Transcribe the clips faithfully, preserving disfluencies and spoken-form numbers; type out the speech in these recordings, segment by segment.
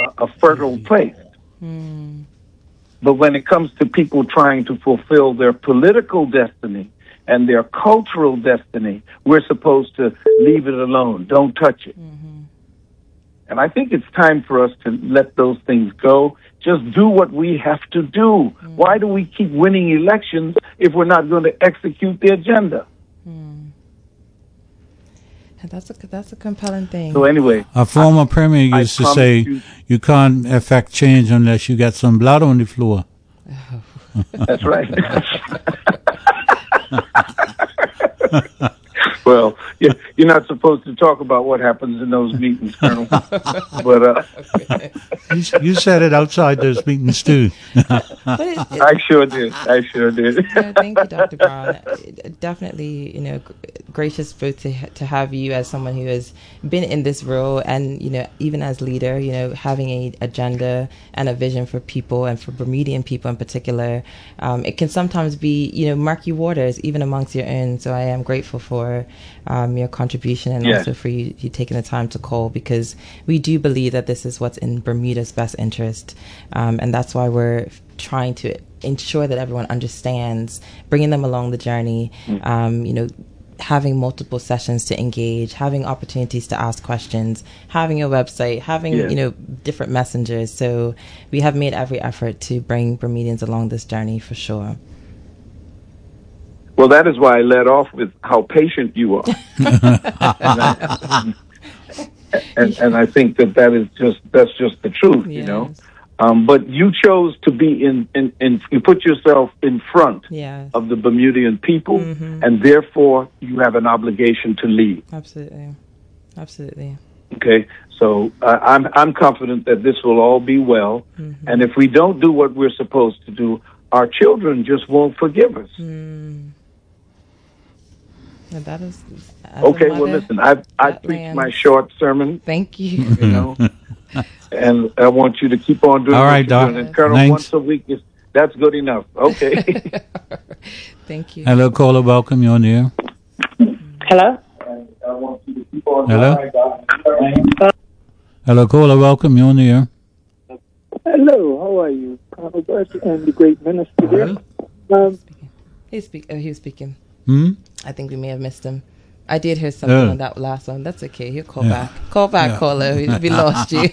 a, a fertile place. Mm. But when it comes to people trying to fulfill their political destiny and their cultural destiny, we're supposed to leave it alone. Don't touch it. Mm-hmm. And I think it's time for us to let those things go. Just do what we have to do. Mm. Why do we keep winning elections if we're not going to execute the agenda? Mm. That's a that's a compelling thing. So anyway, a former I, premier used I to say, you, "You can't affect change unless you get some blood on the floor." Oh. That's right. Well, you're not supposed to talk about what happens in those meetings, Colonel. But uh, you, you said it outside those meetings too. But it, it, I sure did. I sure did. No, thank you, Doctor Brown. Definitely, you know, gracious both to to have you as someone who has been in this role, and you know, even as leader, you know, having a agenda and a vision for people and for Bermudian people in particular. Um, it can sometimes be, you know, murky waters even amongst your own. So I am grateful for um, your contribution, and yes. also for you, you taking the time to call, because we do believe that this is what's in Bermuda's best interest, um, and that's why we're trying to ensure that everyone understands, bringing them along the journey, mm. um, you know, having multiple sessions to engage, having opportunities to ask questions, having a website, having, yes. you know, different messengers. So we have made every effort to bring Bermudians along this journey for sure. Well, that is why I led off with how patient you are. and, I, and, and I think that that is just, that's just the truth, yes. you know. Um, but you chose to be in, in, in, you put yourself in front yes. of the Bermudian people, mm-hmm. and therefore you have an obligation to lead. Absolutely. Absolutely. Okay, so uh, I'm, I'm confident that this will all be well, mm-hmm. and if we don't do what we're supposed to do, our children just won't forgive us. Mm. And that is, okay, well, listen, I've, I've preached land. my short sermon. Thank you. You know. And I want you to keep on doing all what right, you're Doc. doing. And Colonel, Thanks. once a week, is that's good enough. Okay. Thank you. Hello, caller. Welcome. You're on the air. Hello? I want you to keep on Hello? Hello? Hello, caller. Welcome. You're on the air. Hello. How are you? Colonel Burke and the great minister there. Um, he's, speak- oh, he was speaking. Hmm? I think we may have missed him. I did hear something oh. on that last one. That's okay. He'll call yeah. back. Call back, yeah. caller. We, we lost you.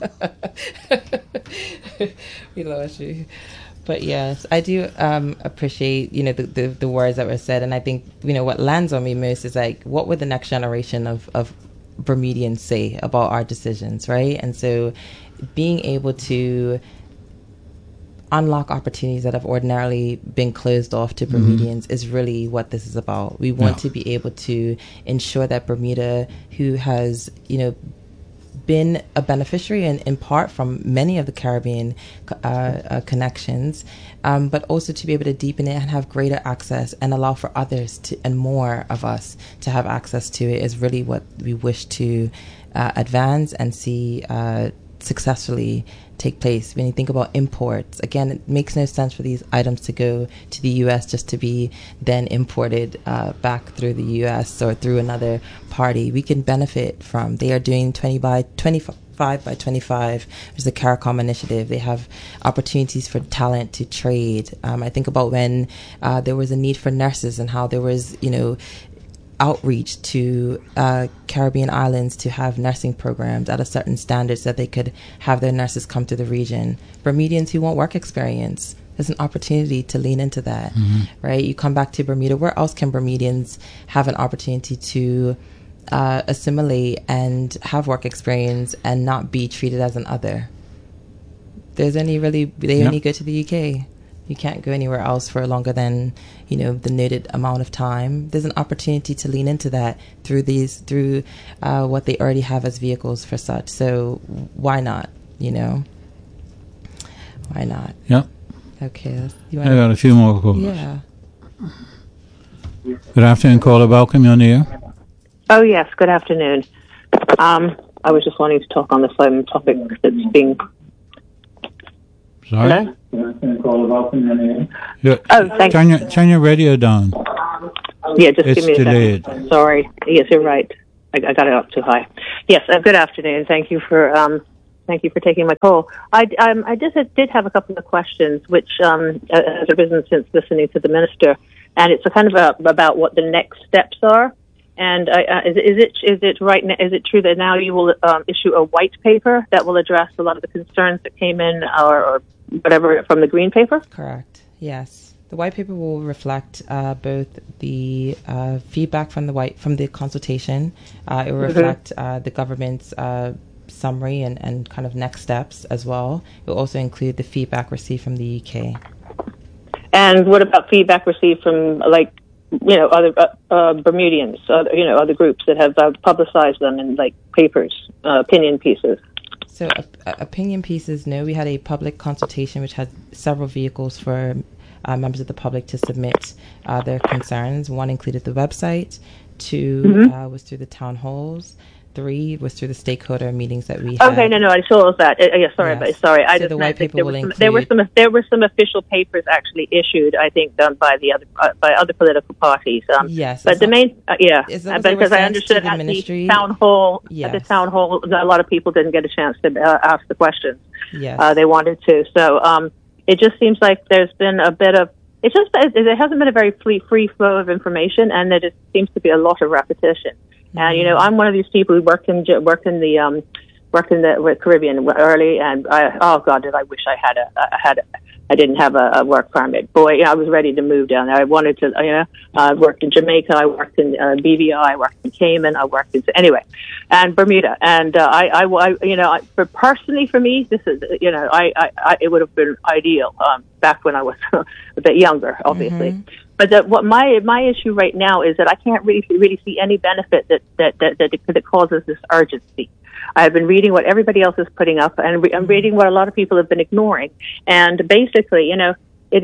we lost you. But yes, I do um, appreciate, you know, the, the, the words that were said. And I think, you know, what lands on me most is like, what would the next generation of, of Bermudians say about our decisions, right? And so being able to unlock opportunities that have ordinarily been closed off to Bermudians mm-hmm. is really what this is about. We want yeah. to be able to ensure that Bermuda, who has, you know, been a beneficiary in, in part from many of the Caribbean uh, uh, connections, um, but also to be able to deepen it and have greater access and allow for others to, and more of us to have access to it is really what we wish to uh, advance and see uh, successfully take place. When you think about imports, again, it makes no sense for these items to go to the U S just to be then imported uh, back through the U S or through another party. We can benefit from, they are doing twenty by twenty-five by twenty-five, which is the CARICOM initiative. They have opportunities for talent to trade. Um, I think about when uh, there was a need for nurses and how there was, you know, outreach to uh, Caribbean islands to have nursing programs at a certain standard so that they could have their nurses come to the region. Bermudians who want work experience, there's an opportunity to lean into that, mm-hmm. right? You come back to Bermuda, where else can Bermudians have an opportunity to uh, assimilate and have work experience and not be treated as an other? There's any really, they yep. only go to the U K. You can't go anywhere else for longer than, you know, the noted amount of time. There's an opportunity to lean into that through these, through uh, what they already have as vehicles for such. So why not, you know? Why not? Yep. Okay. You I got a few more calls. Yeah. Good afternoon, caller. Welcome. You're on the air. Oh, yes. Good afternoon. Um, I was just wanting to talk on the same topic that's being... Sorry? Hello? Yeah. Oh, thank turn your, turn your radio down. Yeah, just it's give me a delayed. second. Sorry. Yes, you're right. I, I got it up too high. Yes, uh, good afternoon. Thank you for um, Thank you for taking my call. I, um, I just did have a couple of questions, which um, has arisen since listening to the minister, and it's a kind of a, about what the next steps are. And uh, is, is it is it right now, is it true that now you will um, issue a white paper that will address a lot of the concerns that came in, or, or whatever, from the green paper? Correct. Yes. The white paper will reflect uh, both the uh, feedback from the white from the consultation. Uh, it will mm-hmm. reflect uh, the government's uh, summary and, and kind of next steps as well. It will also include the feedback received from the U K. And what about feedback received from, like, you know, other uh, uh, Bermudians, other, you know, other groups that have uh, publicized them in, like, papers, uh, opinion pieces? So uh, opinion pieces, no. We had a public consultation which had several vehicles for Uh, members of the public to submit uh, their concerns. One included the website. Two mm-hmm. uh, was through the town halls. Three was through the stakeholder meetings that we had. Okay, no, no, I saw that. Uh, yeah, sorry, yes. but sorry, I so just the white paper there, will was some, include... there were some there were some official papers actually issued, I think, done by the other uh, by other political parties. Um, yes, but the not, main uh, yeah, uh, because I understood the at ministry, the town hall yes. at the town hall, a lot of people didn't get a chance to uh, ask the questions. Yes, uh, they wanted to. So um, it just seems like there's been a bit of It's just that there hasn't been a very free, free flow of information, and there just seems to be a lot of repetition. Mm-hmm. And you know, I'm one of these people who worked in worked in the um, worked in the Caribbean early, and I, oh God, did I wish I had a I had a, I didn't have a, a work permit. Boy, I was ready to move down there. I wanted to, you know, I worked in Jamaica, I worked in uh, B V I, I worked in Cayman, I worked in anyway, and Bermuda. And uh, I, I, I, you know, I, for personally for me, this is, you know, I, I, I it would have been ideal um, back when I was a bit younger, obviously. Mm-hmm. But the, what my my issue right now is that I can't really really see any benefit that that that, that, that causes this urgency. I've been reading what everybody else is putting up, and re- I'm reading what a lot of people have been ignoring. And basically, you know, it,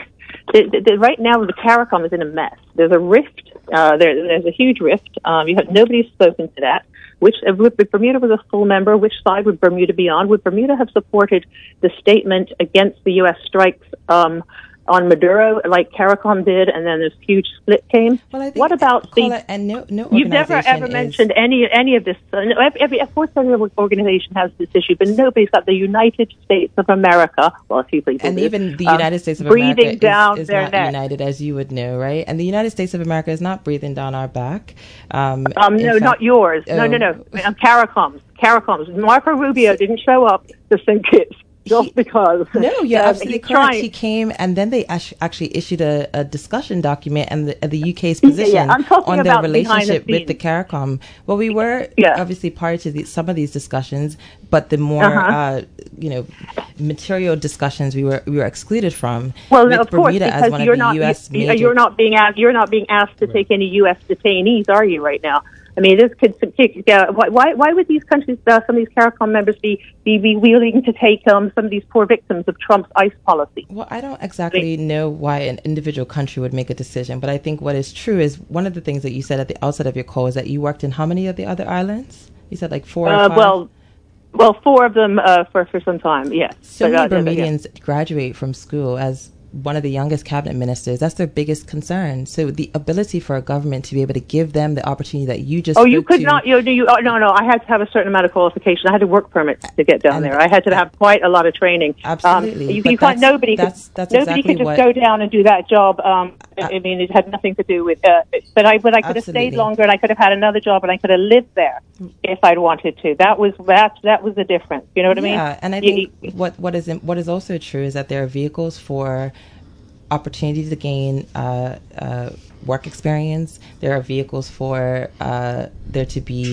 it, it right now the CARICOM is in a mess. There's a rift. Uh, there, there's a huge rift. Um, you have nobody's spoken to that. Which, if Bermuda was a full member, which side would Bermuda be on? Would Bermuda have supported the statement against the U S strikes Um, on Maduro, like CARICOM did, and then this huge split came? Well, I think what about the? And no, no you've never ever is... mentioned any any of this. Uh, every, every, of course, every organization has this issue, but nobody's got the United States of America. Well, a few people, and do, even the um, United States of breathing America down is, is their not neck. united, as you would know, right? And the United States of America is not breathing down our back. Um, um no, fact, not yours. Oh. No, no, no. Um, CARICOM's. CARICOM's. Marco Rubio didn't show up to Saint Kitts. Just he, because. No, you're um, absolutely correct. Trying. He came, and then they actually issued a, a discussion document and the, the U K's position yeah, yeah. on their relationship the with the CARICOM. Well, we were yeah. obviously part of the, some of these discussions, but the more, uh-huh. uh, you know, material discussions we were we were excluded from. Well, with no, of Bermuda course, because as one you're of the not U S you, major... you're not being asked you're not being asked to take any U S detainees, are you, right now? I mean, this could uh, why why would these countries, uh, some of these CARICOM members, be, be be willing to take um, some of these poor victims of Trump's ICE policy? Well, I don't exactly I mean, know why an individual country would make a decision, but I think what is true is one of the things that you said at the outset of your call is that you worked in how many of the other islands? You said like four. Uh, or five? Well. Well, four of them uh, for for some time, yes. So but, many uh, Bermudians yeah. graduate from school as one of the youngest cabinet ministers. That's their biggest concern. So the ability for a government to be able to give them the opportunity that you just oh, you could to, not. You, you oh, no, no. I had to have a certain amount of qualification. I had a work permit to get down there. I had to have quite a lot of training. Absolutely, um, you, you can't. Nobody that's, could. That's nobody exactly could just what, go down and do that job. Um, uh, I mean, it had nothing to do with. Uh, but I, but I could have stayed longer, and I could have had another job, and I could have lived there if I'd wanted to. That was that. That was the difference. You know what I mean? Yeah, and I think you, what what is what is also true is that there are vehicles for opportunity to gain uh, uh, work experience. There are vehicles for uh, there to be.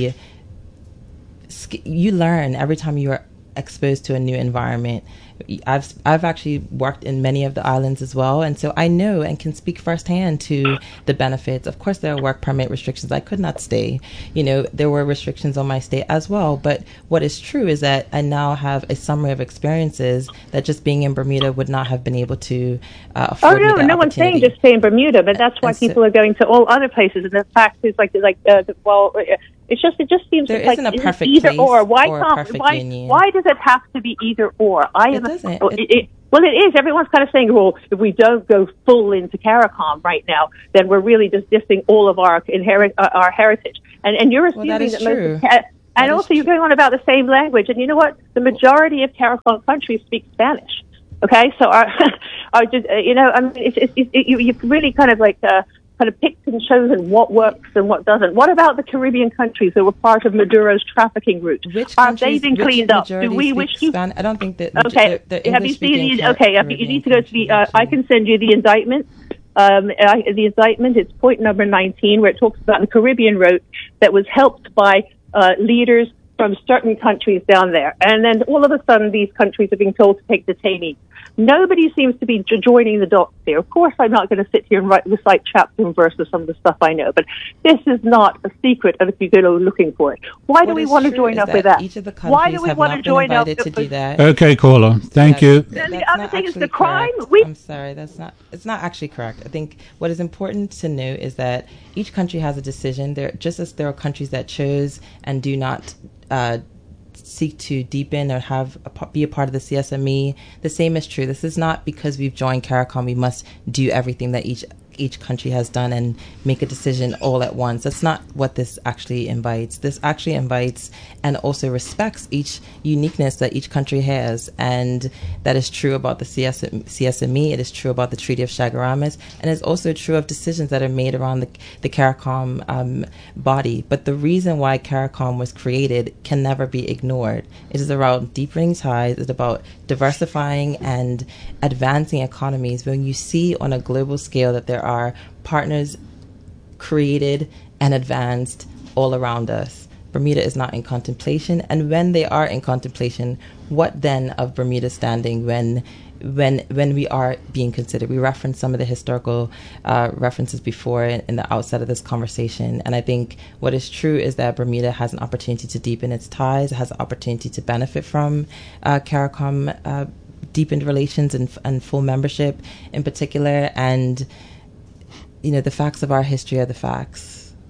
You learn every time you are exposed to a new environment. I've I've actually worked in many of the islands as well, and so I know and can speak firsthand to the benefits. Of course, there are work permit restrictions. I could not stay. You know, there were restrictions on my stay as well. But what is true is that I now have a summary of experiences that just being in Bermuda would not have been able to uh, afford oh, no, me that no one's saying opportunity. just stay in Bermuda, but that's why and people so, are going to all other places. And the fact is, like, like uh, well. It's just it just seems there like isn't a perfect either place or. Why or can't why union. why does it have to be either or? I it am doesn't. A, it, it, well, it is. Everyone's kind of saying, well, if we don't go full into CARICOM right now, then we're really just dissing all of our inherit uh, our heritage. And and you're assuming well, that is that true. most of, And also, you're going on about the same language. And you know what? The majority of CARICOM countries speak Spanish. Okay, so our, our just, uh, you know, I mean, it's, it's, it's, you, you've really kind of like uh, kind of picked and chosen what works and what doesn't. What about the Caribbean countries that were part of Maduro's trafficking route? Which Are they been cleaned up? Do we wish to? Span- I don't think that. Okay, the, the have you seen? The, okay, Caribbean you need to go to the. Uh, I can send you the indictment. Um, uh, the indictment. It's point number nineteen, where it talks about the Caribbean route that was helped by uh, leaders from certain countries down there, and then all of a sudden, these countries are being told to take detainees. Nobody seems to be joining the dots here. Of course, I'm not going to sit here and write, recite chapter and verse of some of the stuff I know, but this is not a secret if you go looking for it. Why what do we want to join up that with that? Each of the countries Why do we have want not to been join up invited to do that. Okay, caller. Thank that's, you. Then the that's other thing is the crime. Correct. We I'm sorry, that's not. It's not actually correct. I think what is important to know is that each country has a decision. There, just as there are countries that chose and do not. Uh, seek to deepen or have a, be a part of the C S M E. The same is true. This is not because we've joined CARICOM we must do everything that each each country has done and make a decision all at once. That's not what this actually invites. This actually invites and also respects each uniqueness that each country has, and that is true about the C S M E. It is true about the Treaty of Chaguaramas, and it's also true of decisions that are made around the, the CARICOM um, body. But the reason why CARICOM was created can never be ignored. It is about deepening ties. It's about diversifying and advancing economies. When you see on a global scale that there are partners created and advanced all around us. Bermuda is not in contemplation, and when they are in contemplation, what then of Bermuda's standing when when when we are being considered? We referenced some of the historical uh, references before in, in the outset of this conversation, and I think what is true is that Bermuda has an opportunity to deepen its ties, has an opportunity to benefit from uh, CARICOM uh, deepened relations and, and full membership in particular, and you know, the facts of our history are the facts.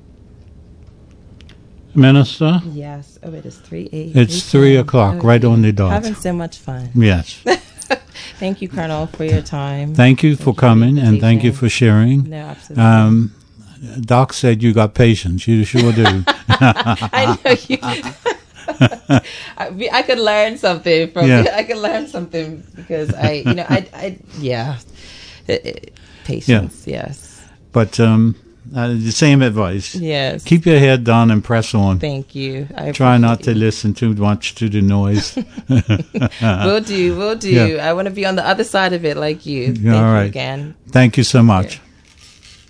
Minister? Yes. Oh, it is three eight. It's three o'clock, oh, right on the dot. Having so much fun. Yes. Thank you, Colonel, for your time. Thank you thank for you coming, for and thank you for sharing. No, absolutely. Um, Doc said you got patience. You sure do. I know you. I, I could learn something from. Yeah. I could learn something because I, you know, I, I yeah, it, it, patience. Yeah. Yes. But um, uh, the same advice. Yes. Keep your head down and press on. Thank you. I Try not you. to listen too much to the noise. We'll do. We'll do. Yeah. I want to be on the other side of it like you. All Thank right. you again. Thank you so much. Yeah.